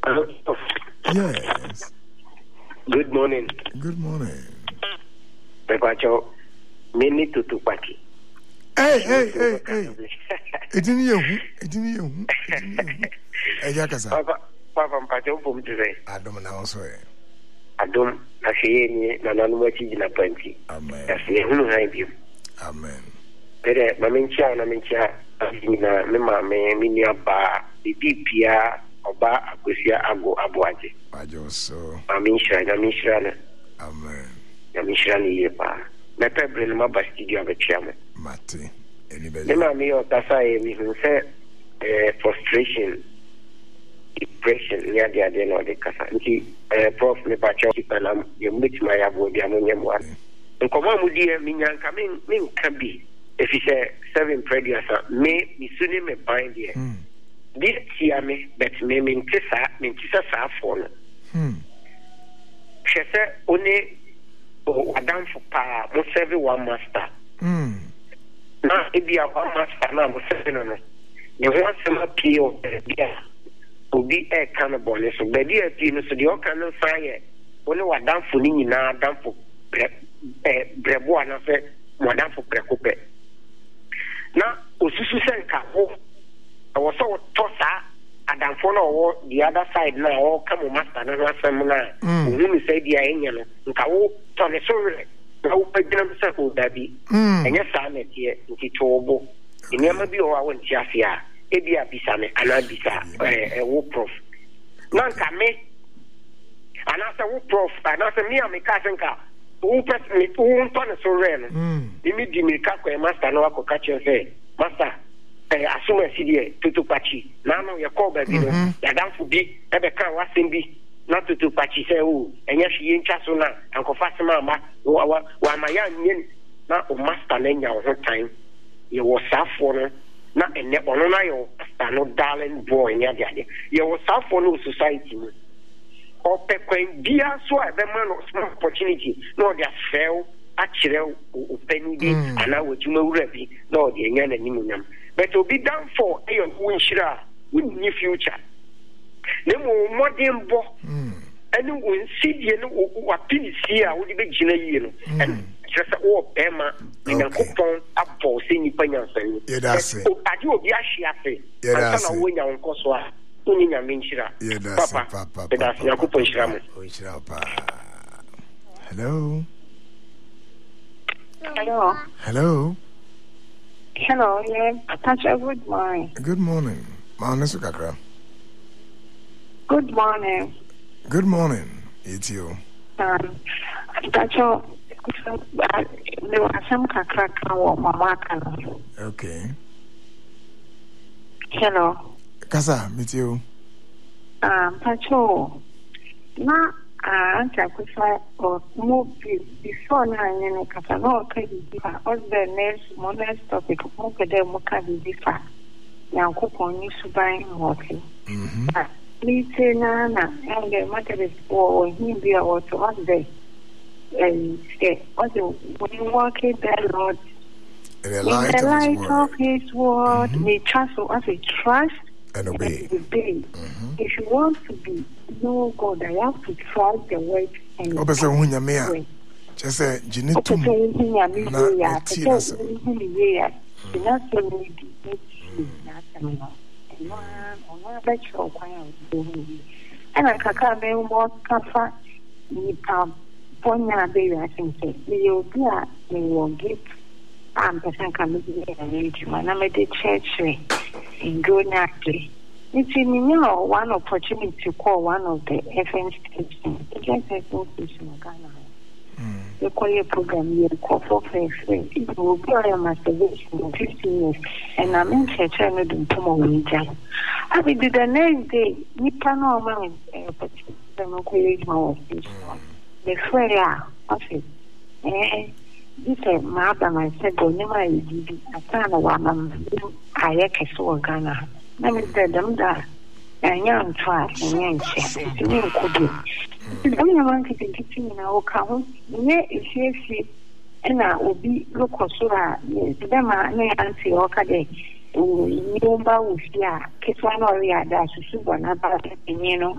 Yes. Good morning. Good morning. Pepacho, many to party. Hey. It didn't you. Papa, Pacho, from today. I don't know. Sorry. I don't. I see any anonymity in a plenty. Amen. That's the who hide you. Amen. Pere, Mamincha, Amina, Mima, Miniaba, the DPA, Oba, Agusia, Abuaji. I just so. Yamishra. Amen. Yamishra, Yepa. Mepe Brenma Bastidio of a chairman. Mate. Anybody? Nema me or Tasa, we say frustration, depression, near the idea of the Casanti, Prof. Nepacho, and you meet my abo, the ammonium one. And come on, dear, Minyan coming, Min can be. If you say 7 previous, may be soon me bind here. This year, me, but me, Mintisa Safon. She said, only Adam for pa, most everyone master. Now, if you are one master, now, most everyone. You want some appeal, yeah, will be a cannibal, so baby, so the all can fire. Only what done for Nina now, done for Brebo, and I said, Madame for Precope. Now, Ususu Senka, I was so tossa, and then follow the other side now, all come on, master, and I seminar. Who say the angel, and Kao, Tony Sorry, no, but them circle, baby. And yes, I'm here, in Tobo. In Yamabi or I went Jafia, Ebia Bisane, and I bisa a war prof. None can me. And after war prof, and after me, I'm a cousin car. Who press me, who turn so rare. Immediately, Kako, master, no, I could catch you say, Master, assume a CD, Tutu Pachi. Now, your call baby, you're down for be, ever can was in be, not to Pachi say, oh, and yes, she ain't Chasuna, and Confassa Mamma, while my young men, not Master Lenya all her time. You was Saffron, not a net on an no darling boy in your daddy. You was Saffron society. Or Pequin, dear, so I have a man of small opportunity, nor their fell, actually, penny, and I would know ready, nor the young and but to be done for a winshira, with new future. No more modern book, and when see what pins here would be Gina, and just all Emma in a coupon up for Sini Panyan. Yes, I do be a shiafe. Yes, I win on Coswa, Unia Minchira. Yes, Papa, that's your coupon shram. Hello. Hello. Hello. Hello, yes. Good morning. Good morning. Manesukakra. Good morning. Good morning. It's you. Tacho, there was some kakraka or mamaka. Okay. Hello. Kasa, meet you. Tacho, na Antakusa or move before 9 in a Katano, or the next topic, Mokade Mokabi Difa. Now, coupon you to buy water. Please say, Nana, and the matter is for him be or to us there. And say, when you walk in there, Lord, in the light of His word, we trust as a trust and obey. If you want to be no God, I have to trust the word and obey. Just say, Jinitum, and I can't be more comfort. Ponya baby, I think you'll be a will give person coming to the arrangement. I'm at the church in Gonaki. It's in one opportunity to call one of the FM stations. Against FM station of Ghana. You call your program, you call for free. It will be a masturbation of 15 years, and I'm in church and I don't come away. I will do the next day. You cannot manage the local station. The prayer of it. This is my mother, I said, go never did. I can't know what I saw Ghana. Let me tell them that a young child and young chef. You could do. The only one to get in our account, where is she? And I will be local so that them are no answer or cade. You know, with ya, Kitwan or ya, that's super about it, you know.